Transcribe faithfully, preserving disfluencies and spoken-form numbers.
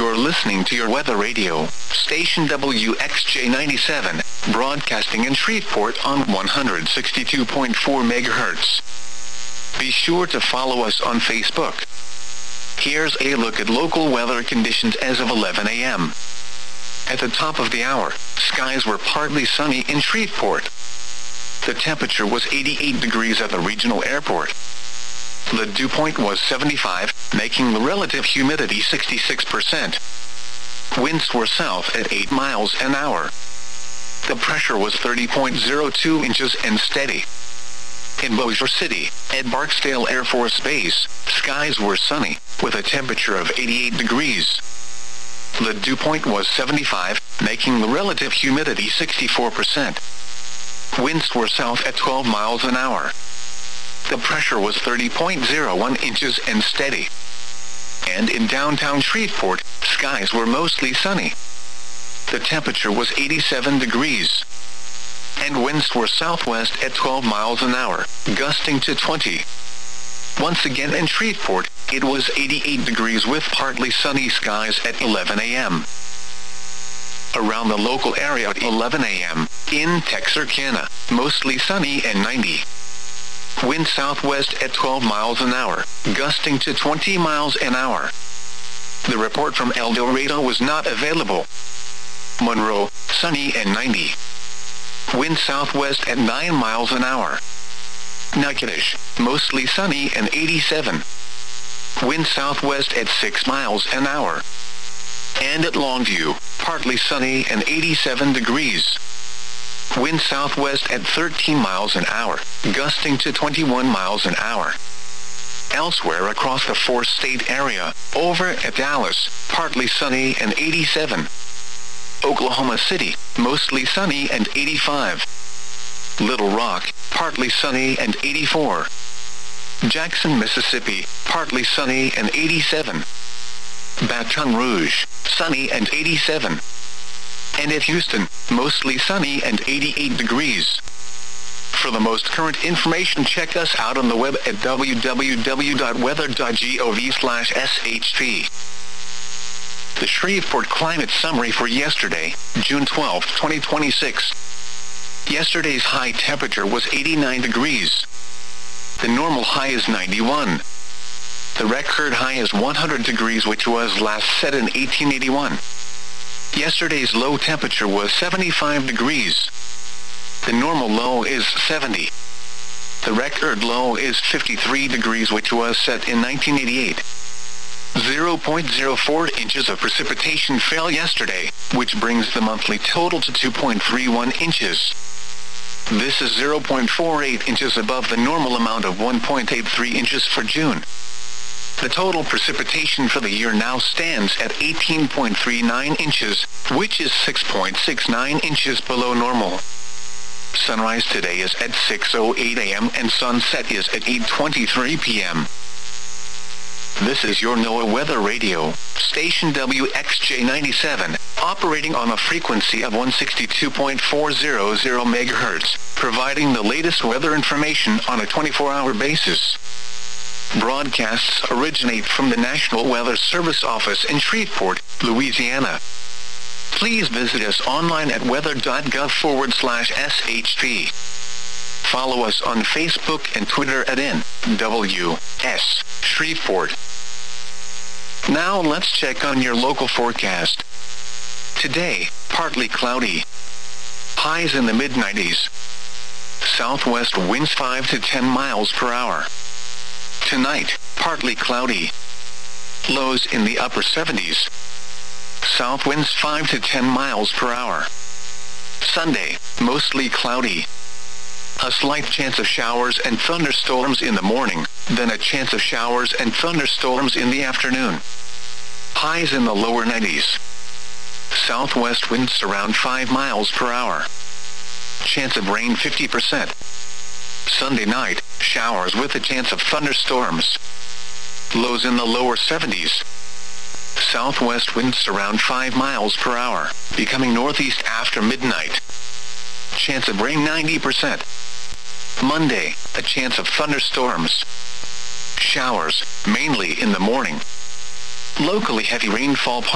You're listening to your weather radio, station W X J ninety-seven, broadcasting in Shreveport on one hundred sixty-two point four megahertz. Be sure to follow us on Facebook. Here's a look at local weather conditions as of eleven a m At the top of the hour, skies were partly sunny in Shreveport. The temperature was eighty-eight degrees at the regional airport. The dew point was seventy-five, making the relative humidity sixty-six percent. Winds were south at eight miles an hour. The pressure was thirty point zero two inches and steady. In Bossier City, at Barksdale Air Force Base, skies were sunny, with a temperature of eighty-eight degrees. The dew point was seventy-five, making the relative humidity sixty-four percent. Winds were south at twelve miles an hour. The pressure was thirty point zero one inches and steady. And in downtown Shreveport, skies were mostly sunny. The temperature was eighty-seven degrees. And winds were southwest at twelve miles an hour, gusting to twenty. Once again in Shreveport, it was eighty-eight degrees with partly sunny skies at eleven a m Around the local area at eleven a m, in Texarkana, mostly sunny and ninety. Wind southwest at twelve miles an hour, gusting to twenty miles an hour. The report from El Dorado was not available. Monroe, sunny and ninety. Wind southwest at nine miles an hour. Natchitoches, mostly sunny and eighty-seven. Wind southwest at six miles an hour. And at Longview, partly sunny and eighty-seven degrees. Wind southwest at thirteen miles an hour, gusting to twenty-one miles an hour. Elsewhere across the four-state area, over at Dallas, partly sunny and eighty-seven. Oklahoma City, mostly sunny and eighty-five. Little Rock, partly sunny and eighty-four. Jackson, Mississippi, partly sunny and eighty-seven. Baton Rouge, sunny and eighty-seven. And at Houston, mostly sunny and eighty-eight degrees. For the most current information, check us out on the web at w w w dot weather dot gov slash s h p. The Shreveport Climate Summary for yesterday, June twelfth, twenty twenty-six. Yesterday's high temperature was eighty-nine degrees. The normal high is ninety-one. The record high is one hundred degrees, which was last set in eighteen eighty-one. Yesterday's low temperature was seventy-five degrees. The normal low is seventy. The record low is fifty-three degrees, which was set in nineteen eighty-eight. zero point zero four inches of precipitation fell yesterday, which brings the monthly total to two point three one inches. This is zero point four eight inches above the normal amount of one point eight three inches for June. The total precipitation for the year now stands at eighteen point three nine inches, which is six point six nine inches below normal. Sunrise today is at six oh eight a m and sunset is at eight twenty-three p m This is your NOAA Weather Radio, station W X J ninety-seven, operating on a frequency of one hundred sixty-two point four hundred megahertz, providing the latest weather information on a twenty-four hour basis. Broadcasts originate from the National Weather Service office in Shreveport, Louisiana. Please visit us online at weather dot gov forward slash S H P. Follow us on Facebook and Twitter at N W S Shreveport. Now let's check on your local forecast. Today, partly cloudy. Highs in the mid nineties. Southwest winds five to ten miles per hour. Tonight, partly cloudy. Lows in the upper seventies. South winds five to ten miles per hour. Sunday, mostly cloudy. A slight chance of showers and thunderstorms in the morning, then a chance of showers and thunderstorms in the afternoon. Highs in the lower nineties. Southwest winds around five miles per hour. Chance of rain fifty percent. Sunday night, showers with a chance of thunderstorms. Lows in the lower seventies. Southwest winds around five miles per hour, becoming northeast after midnight. Chance of rain ninety percent. Monday, a chance of thunderstorms. Showers, mainly in the morning. Locally heavy rainfall